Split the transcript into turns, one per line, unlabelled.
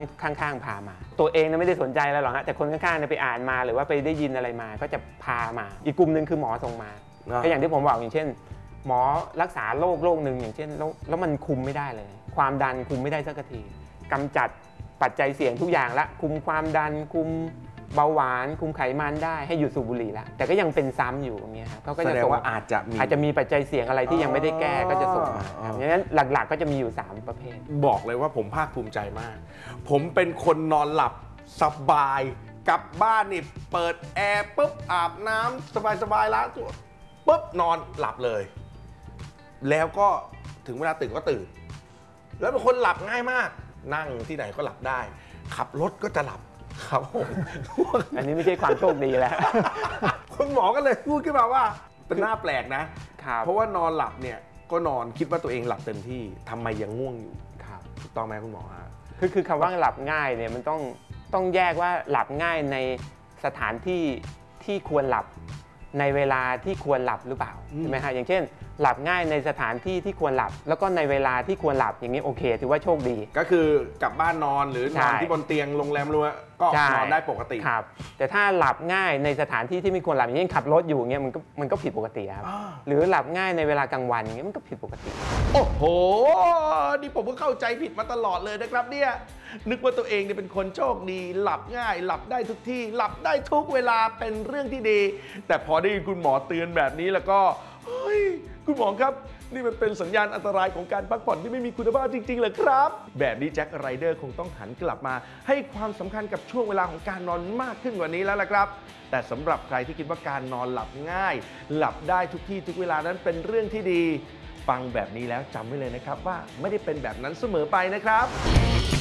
ข้างๆพามาตัวเองไม่ได้สนใจแล้วหรอกฮะแต่คนข้างๆไปอ่านมาหรือว่าไปได้ยินอะไรมาก็จะพามาอีกกลุ่มหนึ่งคือหมอส่งมาก็อย่างที่ผมบอกอย่างเช่นหมอรักษาโรคหนึ่งอย่างเช่นแล้วมันคุมไม่ได้เลยความดันคุมไม่ได้สักทีกำจัดปัจจัยเสี่ยงทุกอย่างละคุมความดันคุมเบาหวานคุมไขมันได้ให้หยุดสูบบุหรี่แล้วแต่ก็ยังเป็นซ้ำอยู่อย่างเงี้ยครับเขาก็จะส่งว่าอาจจะมีปัจจัยเสี่ยงอะไรที่ยังไม่ได้แก้ก็จะส่งมาอย่างนั้นหลักๆก็จะมีอยู่3ประเภท
บอกเลยว่าผมภาคภูมิใจมากผมเป็นคนนอนหลับสบายกลับบ้านนี่เปิดแอร์ปุ๊บอาบน้ำสบายๆล้างตัวปุ๊บนอนหลับเลยแล้วก็ถึงเวลาตื่นก็ตื่นแล้วเป็นคนหลับง่ายมากนั่งที่ไหนก็หลับได้ขับรถก็จะหลับครับผม
อันนี้ไม่ใช่ความโชคดีแล้ว
คุณหมอก็เลยพูดขึ้นมาว่าเป็นหน้าแปลกนะเพราะว่านอนหลับเนี่ยก็นอนคิดว่าตัวเองหลับเต็มที่ทำไมยังง่วงอยู่ถูกต้องไหมคุณหมอฮะ
คือคำว่าหลับง่ายเนี่ยมันต้องแยกว่าหลับง่ายในสถานที่ที่ควรหลับในเวลาที่ควรหลับหรือเปล่าใช่ไหมฮะอย่างเช่นหลับง่ายในสถานที่ที่ควรหลับแล้วก็ในเวลาที่ควรหลับอย่างนี้โอเคถือว่าโชคดี
ก็คือกลับบ้านนอนหรือนอนที่บนเตียงโรงแรมรัวก็นอนได้ปกติ
ครับแต่ถ้าหลับง่ายในสถานที่ที่ไม่ควรหลับอย่างเช่นขับรถอยู่เงี้ยมันก็ผิดปกติครับหรือหลับง่ายในเวลากลางวันอย่างเงี้ยมันก็ผิดปกติ
โอ้โหนี่ผมก็เข้าใจผิดมาตลอดเลยนะครับเนี่ยนึกว่าตัวเองเนี่ยเป็นคนโชคดีหลับง่ายหลับได้ทุกที่หลับได้ทุกเวลาเป็นเรื่องที่ดีแต่พอได้ยินคุณหมอเตือนแบบนี้แล้วก็เฮ้ยคุณหมอครับนี่มันเป็นสัญญาณอันตรายของการพักผ่อนที่ไม่มีคุณภาพจริงๆเหรอครับแบบนี้แจ็คไรเดอร์คงต้องหันกลับมาให้ความสำคัญกับช่วงเวลาของการนอนมากขึ้นกว่านี้แล้วล่ะครับแต่สำหรับใครที่คิดว่าการนอนหลับง่ายหลับได้ทุกที่ทุกเวลานั้นเป็นเรื่องที่ดีฟังแบบนี้แล้วจำไว้เลยนะครับว่าไม่ได้เป็นแบบนั้นเสมอไปนะครับ